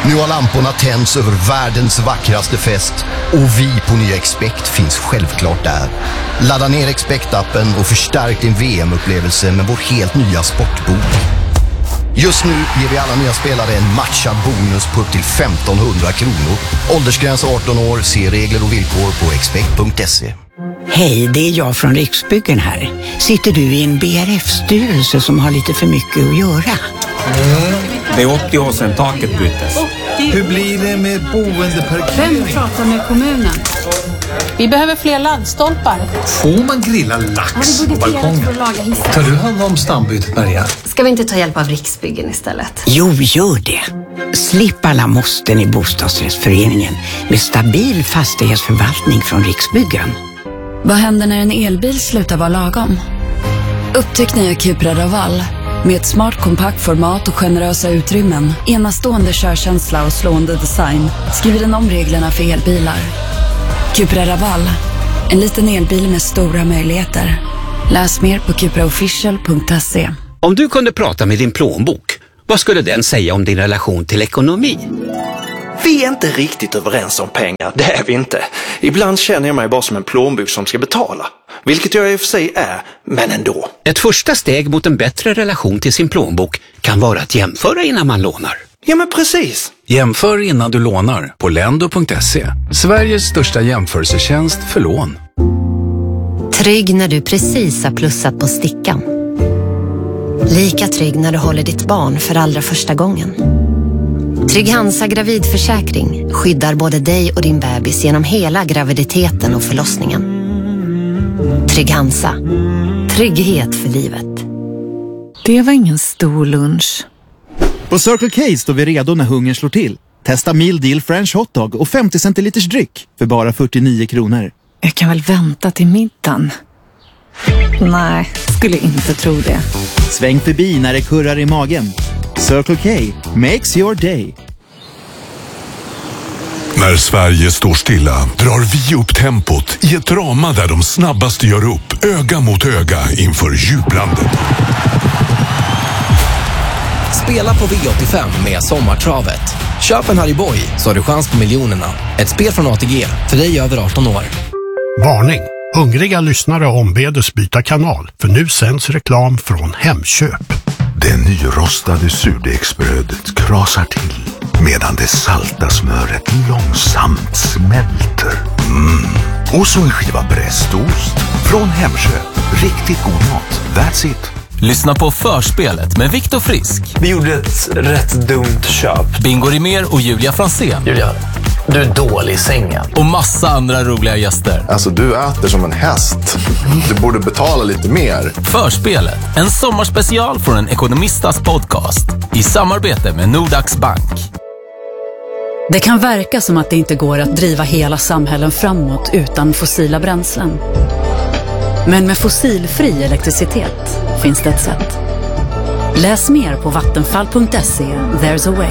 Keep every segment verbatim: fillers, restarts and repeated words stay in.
Nu har lamporna tänds över världens vackraste fest och vi på nya Expect finns självklart där. Ladda ner Expect-appen och förstärk din V M-upplevelse med vår helt nya sportbok. Just nu ger vi alla nya spelare en matchad bonus på upp till femtonhundra kronor. Åldersgräns arton år, se regler och villkor på expect punkt se. Hej, det är jag från Riksbyggen här. Sitter du i en B R F-styrelse som har lite för mycket att göra? Mm, det är åttio år sedan taket byttes. Hur blir det med boendeparkering? Vem pratar med kommunen? Vi behöver fler laddstolpar. Får man grilla lax på balkongen? Tar du hand om stambytet, Maria? Ska vi inte ta hjälp av Riksbyggen istället? Jo, gör det. Slipp alla måsten i bostadsrättsföreningen med stabil fastighetsförvaltning från Riksbyggen. Vad händer när en elbil slutar vara lagom? Upptäck nya Cupra Raval. Med ett smart kompakt format och generösa utrymmen, enastående körkänsla och slående design skriver den om reglerna för elbilar. Cupra Raval. En liten elbil med stora möjligheter. Läs mer på cupra official punkt se. Om du kunde prata med din plånbok, vad skulle den säga om din relation till ekonomi? Vi är inte riktigt överens om pengar, det är vi inte. Ibland känner jag mig bara som en plånbok som ska betala. Vilket jag i och för sig är, men ändå. Ett första steg mot en bättre relation till sin plånbok kan vara att jämföra innan man lånar. Ja, men precis. Jämför innan du lånar på lendo punkt se. Sveriges största jämförelsetjänst för lån. Trygg när du precis har plussat på stickan. Lika trygg när du håller ditt barn för allra första gången. Trygg Hansa gravidförsäkring skyddar både dig och din bebis genom hela graviditeten och förlossningen. Trygg Hansa. Trygghet för livet. Det var ingen stor lunch. På Circle K står vi redo när hungern slår till. Testa Meal Deal French Hotdog och femtio centiliters dryck för bara fyrtionio kronor. Jag kan väl vänta till middagen? Nej, skulle inte tro det. Sväng förbi när det kurrar i magen. Circle K makes your day. När Sverige står stilla drar vi upp tempot i ett drama där de snabbaste gör upp öga mot öga inför jublandet. Spela på V åttiofem med Sommartravet. Köp en Harry Boy så har du chans på miljonerna. Ett spel från A T G för dig över arton år. Varning! Hungriga lyssnare ombedes byta kanal, för nu sänds reklam från Hemköp. Det nyrostade surdegsbrödet krasar till medan det salta smöret långsamt smälter. Mm. Och så en skiva brästost från Hemköp. Riktigt god mat. That's it. Lyssna på Förspelet med Viktor Frisk. Vi gjorde ett rätt dumt köp. Bingo Rimér och Julia Fransén. Julia, du är dålig i sängen. Och massa andra roliga gäster. Alltså, du äter som en häst. Du borde betala lite mer. Förspelet, en sommarspecial från en ekonomistas podcast. I samarbete med Nordax Bank. Det kan verka som att det inte går att driva hela samhällen framåt utan fossila bränslen. Men med fossilfri elektricitet finns det ett sätt. Läs mer på vattenfall punkt se. There's a way.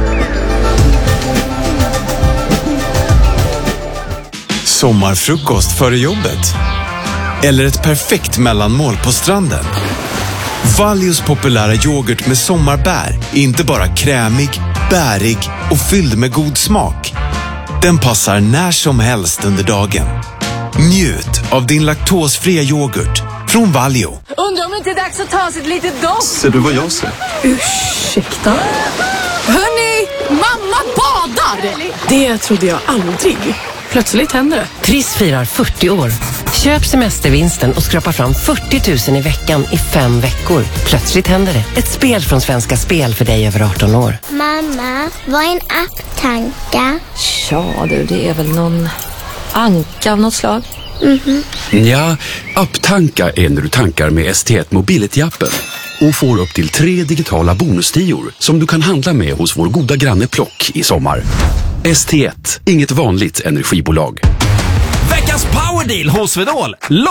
Sommarfrukost före jobbet. Eller ett perfekt mellanmål på stranden. Valios populära yoghurt med sommarbär är inte bara krämig, bärig och fylld med god smak. Den passar när som helst under dagen. Njut av din laktosfria yoghurt från Valio. Undrar om det inte är dags att ta sig ett litet dopp. Ser du vad jag ser? Ursäkta? Hörni, mamma badar! Det trodde jag aldrig. Plötsligt händer det. Triss firar fyrtio år. Köp semestervinsten och skrapa fram fyrtio tusen i veckan i fem veckor. Plötsligt händer det. Ett spel från Svenska Spel för dig över arton år. Mamma, vad är en apptanka? Ja du, det är väl någon anka av något slag. Mhm. Ja, apptankar är när du tankar med S T ett Mobility-appen och får upp till tre digitala bonustior som du kan handla med hos vår goda granne Plock i sommar. S T ett, inget vanligt energibolag. Veckans powerdeal hos Svedol.